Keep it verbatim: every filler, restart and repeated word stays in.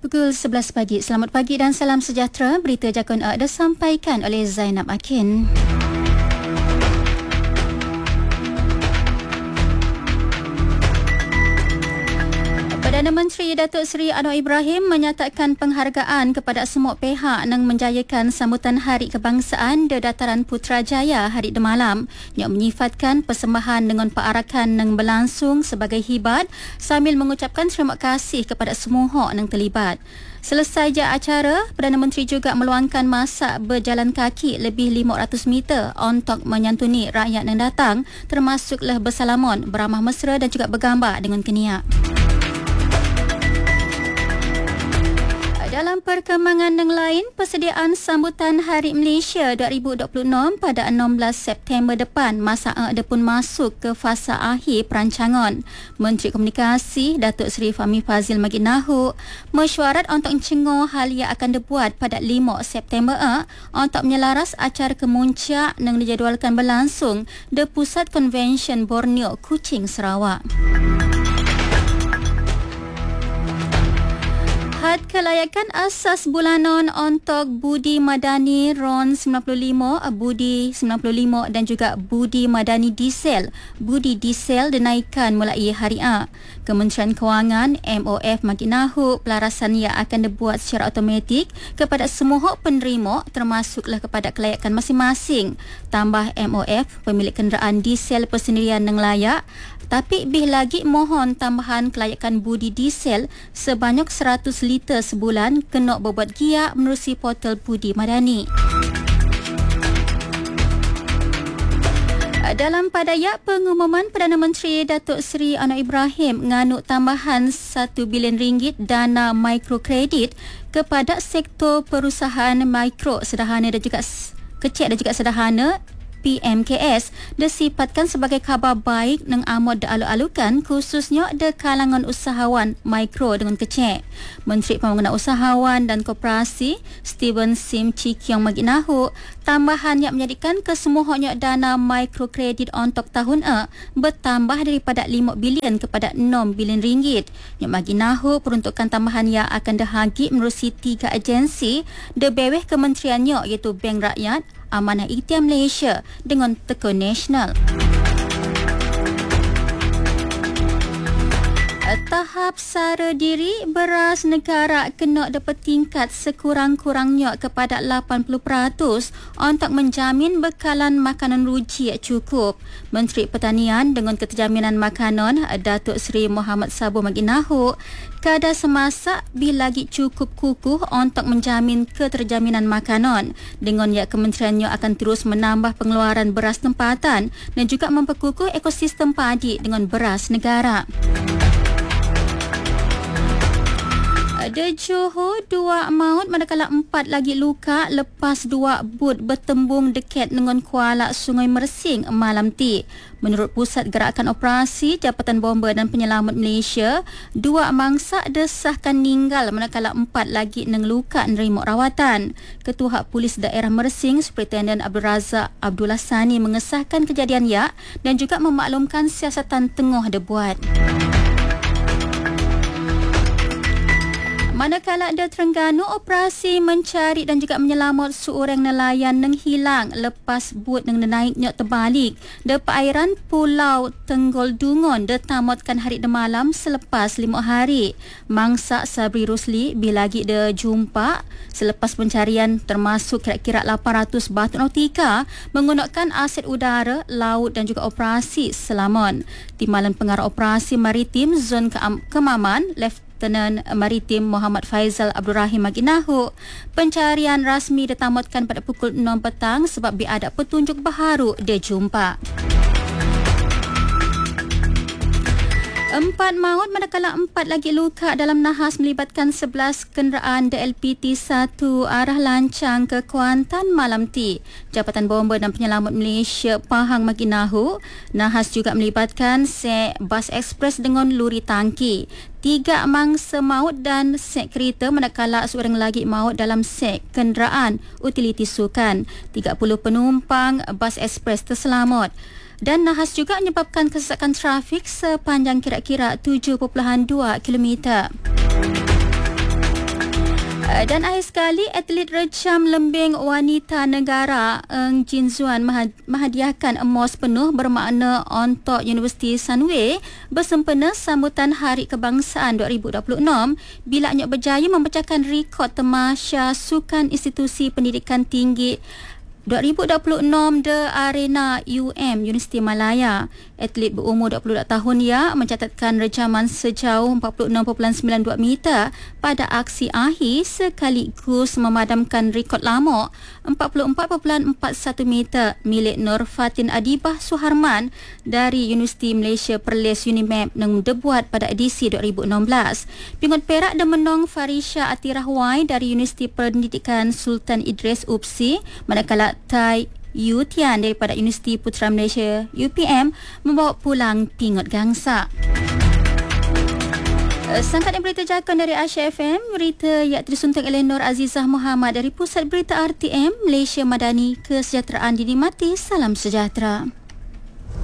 Pukul sebelas pagi. Selamat pagi dan salam sejahtera. Berita Jakun A disampaikan oleh Zainab Akin. Perdana Menteri Datuk Seri Anwar Ibrahim menyatakan penghargaan kepada semua pihak yang menjayakan sambutan Hari Kebangsaan di Dataran Putrajaya hari malam, yang menyifatkan persembahan dengan perarakan yang berlangsung sebagai hibat sambil mengucapkan terima kasih kepada semua hak yang terlibat. Selesai je acara, Perdana Menteri juga meluangkan masa berjalan kaki lebih lima ratus meter untuk menyantuni rakyat yang datang, termasuklah bersalaman, beramah mesra dan juga bergambar dengan keniak. Dalam perkembangan yang lain, persediaan sambutan Hari Malaysia dua ribu dua puluh enam pada enam belas September depan masa ada pun masuk ke fasa akhir perancangan. Menteri Komunikasi Datuk Seri Fahmi Fadzil Maginahu mesyuarat untuk cengoh hal yang akan dibuat pada lima September eh, untuk menyelaras acara kemuncak yang dijadualkan berlangsung di Pusat Konvensyen Borneo, Kuching, Sarawak. Had kelayakan asas bulanan untuk Budi Madani R O N sembilan puluh lima, Budi sembilan puluh lima dan juga Budi Madani Diesel. Budi Diesel dinaikkan mulai hari A. Kementerian Kewangan M O F Maginahu pelarasan ia akan dibuat secara automatik kepada semua hak penerima, termasuklah kepada kelayakan masing-masing. Tambah M O F, pemilik kenderaan diesel persendirian yang layak, tapi lebih lagi mohon tambahan kelayakan budi diesel sebanyak seratus liter sebulan kena berbuat giat menerusi portal Budi Madani. Dalam padayat pengumuman, Perdana Menteri Datuk Seri Anwar Ibrahim nganuk tambahan satu bilion ringgit dana mikrokredit kepada sektor perusahaan mikro, sederhana dan juga kecil dan juga sederhana P M K S disifatkan sebagai khabar baik yang amat dialu-alukan, khususnya di kalangan usahawan mikro dengan kecil. Menteri Pembangunan Usahawan dan Koperasi Stephen Sim Chee Kiong Maginahu tambahan yang menjadikan kesemuanya dana mikrokredit untuk tahun A bertambah daripada lima bilion kepada enam bilion ringgit. Yang Maginahu peruntukan tambahan yang akan dihagi menerusi tiga agensi di bawah kementeriannya, iaitu Bank Rakyat, Amanah Ikhtiar Malaysia dengan Tekun Nasional. Tahap sara diri beras negara kena dipertingkat sekurang-kurangnya kepada lapan puluh peratus untuk menjamin bekalan makanan ruji cukup. Menteri Pertanian dengan Keterjaminan Makanan Datuk Seri Muhammad Sabu Maginahu kadar semasa bila lagi cukup kukuh untuk menjamin keterjaminan makanan, dengan ya kementeriannya akan terus menambah pengeluaran beras tempatan dan juga memperkukuh ekosistem padi dengan beras negara. Di Johor, dua maut manakala empat lagi luka lepas dua bot bertembung dekat dengan kuala Sungai Mersing malam ti. Menurut Pusat Gerakan Operasi Jabatan Bomba dan Penyelamat Malaysia, dua mangsa disahkan meninggal manakala empat lagi yang luka menerima rawatan. Ketua Polis Daerah Mersing, Superintendent Abdul Razak Abdullah Sani mengesahkan kejadian ya dan juga memaklumkan siasatan tengah dibuat. Manakala di Terengganu, operasi mencari dan juga menyelamat seorang nelayan yang hilang lepas bot yang naiknya terbalik di perairan Pulau Tenggol Dungon ditamatkan hari de malam selepas lima hari. Mangsa Sabri Rusli bila lagi dijumpa selepas pencarian termasuk kira-kira lapan ratus batu nautika menggunakan aset udara, laut dan juga operasi selamat. Timbalan Pengarah Operasi Maritim Zon Kemaman, Left Lieutenant Maritim Muhammad Faizal Abdul Rahim Maginahu, pencarian rasmi ditamatkan pada pukul enam petang sebab ada petunjuk baharu dijumpa. Empat maut manakala empat lagi luka dalam nahas melibatkan sebelas kenderaan D L P T satu arah Lancang ke Kuantan malam ti. Jabatan Bomba dan Penyelamat Malaysia Pahang Maginahu, nahas juga melibatkan sek bas ekspres dengan luri tangki. Tiga mangsa maut dan sek kereta manakala seorang lagi maut dalam sek kenderaan utiliti sukan. tiga puluh penumpang bas ekspres terselamat. Dan nahas juga menyebabkan kesesakan trafik sepanjang kira-kira tujuh perpuluhan dua kilometer. Dan akhir sekali, atlet rejam lembing wanita negara Eng Jin Zuan menghadiahkan emas penuh bermakna untuk Universiti Sunway bersempena sambutan Hari Kebangsaan dua ribu dua puluh enam bila Nyok berjaya memecahkan rekod Tamasya Sukan Institusi Pendidikan Tinggi dua ribu dua puluh enam The Arena U M Universiti Malaya. Atlet berumur dua puluh dua tahun ia mencatatkan rejaman sejauh empat puluh enam perpuluhan sembilan dua meter pada aksi akhir sekaligus memadamkan rekod lama empat puluh empat perpuluhan empat satu meter milik Nur Fatin Adibah Suharman dari Universiti Malaysia Perlis Unimap yang dibuat pada edisi dua ribu enam belas. Pingut perak dan menang Farisha Atirahwai dari Universiti Pendidikan Sultan Idris U P S I, manakala Tai Yu Tian daripada Universiti Putra Malaysia U P M membawa pulang pingut gangsa. Sangkat yang berita jakun dari Asia F M, berita yang disunting oleh Nur Azizah Muhammad dari Pusat Berita R T M Malaysia Madani. Kesejahteraan dinikmati, salam sejahtera.